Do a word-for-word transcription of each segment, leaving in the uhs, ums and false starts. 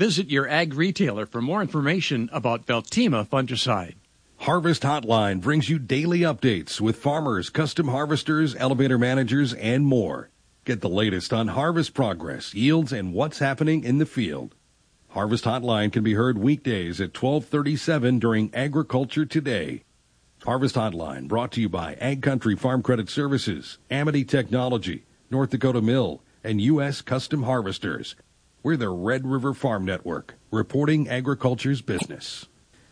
Visit your ag retailer for more information about Veltima fungicide. Harvest Hotline brings you daily updates with farmers, custom harvesters, elevator managers, and more. Get the latest on harvest progress, yields, and what's happening in the field. Harvest Hotline can be heard weekdays at twelve thirty-seven during Agriculture Today. Harvest Hotline brought to you by Ag Country Farm Credit Services, Amity Technology, North Dakota Mill, and U S Custom Harvesters. We're the Red River Farm Network, reporting agriculture's business.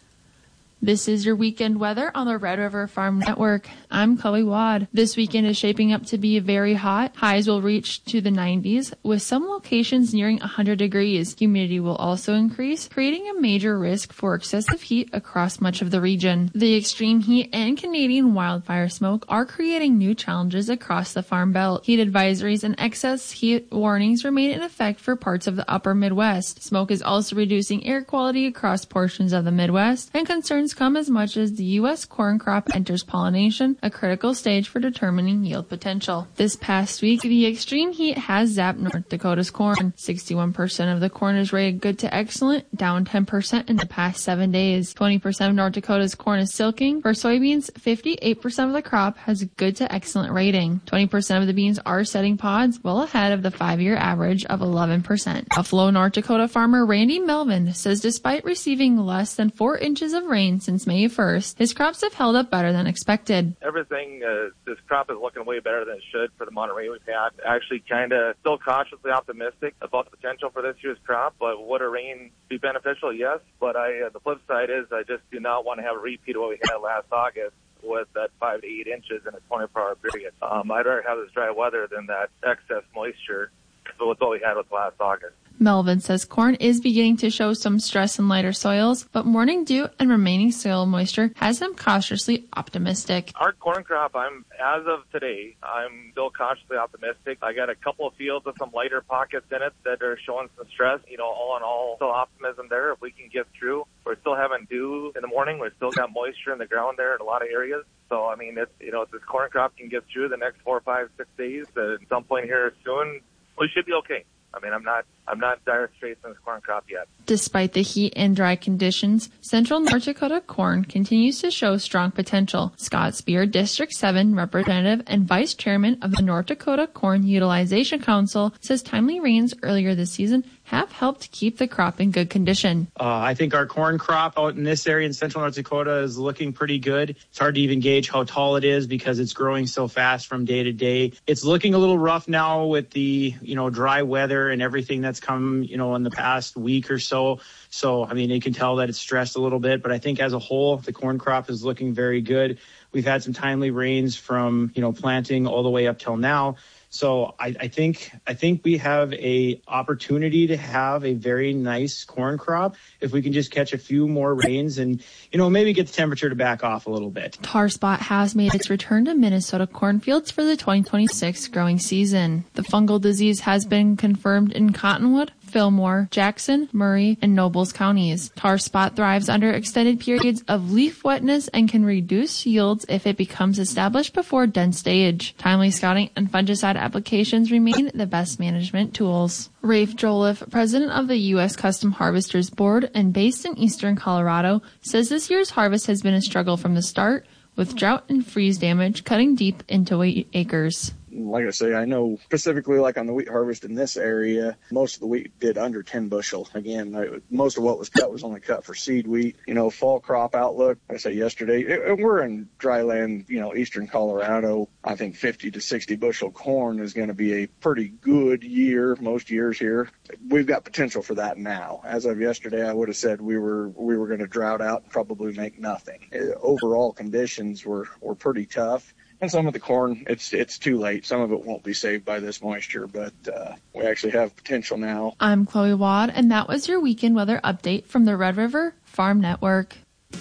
This is your weekend weather on the Red River Farm Network. I'm Chloe Wad. This weekend is shaping up to be very hot. Highs will reach to the nineties, with some locations nearing one hundred degrees. Humidity will also increase, creating a major risk for excessive heat across much of the region. The extreme heat and Canadian wildfire smoke are creating new challenges across the Farm Belt. Heat advisories and excess heat warnings remain in effect for parts of the upper Midwest. Smoke is also reducing air quality across portions of the Midwest, and concerns come as much as the U S corn crop enters pollination, a critical stage for determining yield potential. This past week, the extreme heat has zapped North Dakota's corn. sixty-one percent of the corn is rated good to excellent, down ten percent in the past seven days. twenty percent of North Dakota's corn is silking. For soybeans, fifty-eight percent of the crop has a good to excellent rating. twenty percent of the beans are setting pods, well ahead of the five-year average of eleven percent. Buffalo, North Dakota farmer Randy Melvin says despite receiving less than four inches of rain since May first, his crops have held up better than expected. Everything, uh, this crop is looking way better than it should for the amount of rain we've had. Actually kind of still cautiously optimistic about the potential for this year's crop, but would a rain be beneficial? Yes, but I, uh, the flip side is I just do not want to have a repeat of what we had last August with that five to eight inches in a twenty-four hour period. Um, I'd rather have this dry weather than that excess moisture with what we had with last August. Melvin says corn is beginning to show some stress in lighter soils, but morning dew and remaining soil moisture has him cautiously optimistic. Our corn crop, I'm as of today, I'm still cautiously optimistic. I got a couple of fields with some lighter pockets in it that are showing some stress. You know, all in all, still optimism there. If we can get through, we're still having dew in the morning. We've still got moisture in the ground there in a lot of areas. So, I mean, it's, you know, if this corn crop can get through the next four, five, six days, uh, at some point here soon, we should be okay. I mean, I'm not I'm not dire straits in this corn crop yet. Despite the heat and dry conditions, Central North Dakota corn continues to show strong potential. Scott Spear, District seven Representative and Vice Chairman of the North Dakota Corn Utilization Council, says timely rains earlier this season have helped keep the crop in good condition. Uh, I think our corn crop out in this area in Central North Dakota is looking pretty good. It's hard to even gauge how tall it is because it's growing so fast from day to day. It's looking a little rough now with the, you know, dry weather and everything that's come, you know, in the past week or so. So, I mean, you can tell that it's stressed a little bit, but I think as a whole, the corn crop is looking very good. We've had some timely rains from, you know, planting all the way up till now. So I, I think I think we have a opportunity to have a very nice corn crop if we can just catch a few more rains and, you know, maybe get the temperature to back off a little bit. Tar spot has made its return to Minnesota cornfields for the twenty twenty-six growing season. The fungal disease has been confirmed in Cottonwood, Fillmore, Jackson, Murray, and Nobles counties. Tar spot thrives under extended periods of leaf wetness and can reduce yields if it becomes established before dense stage. Timely scouting and fungicide applications remain the best management tools. Rafe Joliffe, president of the U S Custom Harvesters Board and based in eastern Colorado, says this year's harvest has been a struggle from the start, with drought and freeze damage cutting deep into wheat acres. Like I say, I know specifically like on the wheat harvest in this area, most of the wheat did under ten bushel. Again, I, most of what was cut was only cut for seed wheat. You know, fall crop outlook, like I said yesterday, it, we're in dry land, you know, eastern Colorado. I think fifty to sixty bushel corn is going to be a pretty good year most years here. We've got potential for that now. As of yesterday, I would have said we were we were going to drought out and probably make nothing. Overall conditions were, were pretty tough. And some of the corn, it's it's too late. Some of it won't be saved by this moisture, but uh, we actually have potential now. I'm Chloe Wad, and that was your weekend weather update from the Red River Farm Network.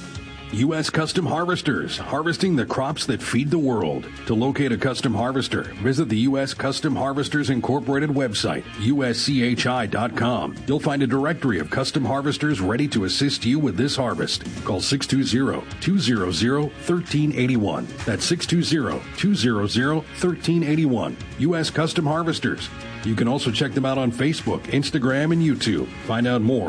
U S Custom Harvesters, harvesting the crops that feed the world. To locate a custom harvester, visit the U S Custom Harvesters Incorporated website, U S C H I dot com. You'll find a directory of custom harvesters ready to assist you with this harvest. Call six two zero, two zero zero, one three eight one. That's six two zero, two zero zero, one three eight one. U S Custom Harvesters. You can also check them out on Facebook, Instagram, and YouTube. Find out more